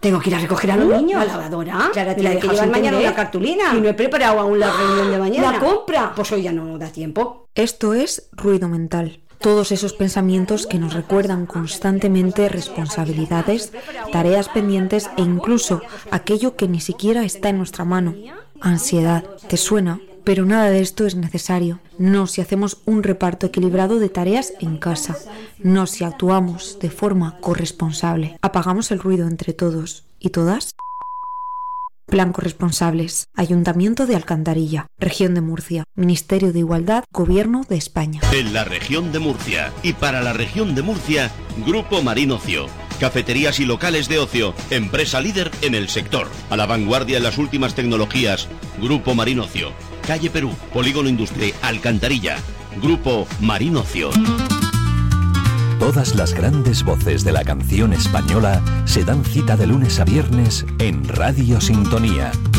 Tengo que ir a recoger a los niños. ¿La lavadora? Clara, ¿Me la que llevar mañana una cartulina? Y no he preparado aún la reunión de mañana. ¿La compra? Pues hoy ya no da tiempo. Esto es ruido mental. Todos esos pensamientos que nos recuerdan constantemente responsabilidades, tareas pendientes e incluso aquello que ni siquiera está en nuestra mano. Ansiedad, ¿te suena? Pero nada de esto es necesario. No si hacemos un reparto equilibrado de tareas en casa. No si actuamos de forma corresponsable. Apagamos el ruido entre todos y todas. Plan Corresponsables. Ayuntamiento de Alcantarilla. Región de Murcia. Ministerio de Igualdad. Gobierno de España. En la región de Murcia y para la región de Murcia, Grupo Marín Ocio. Cafeterías y locales de ocio, empresa líder en el sector. A la vanguardia en las últimas tecnologías. Grupo Marín Ocio. Calle Perú, Polígono Industrial, Alcantarilla. Grupo Marín Ocio. Todas las grandes voces de la canción española se dan cita de lunes a viernes en Radio Sintonía.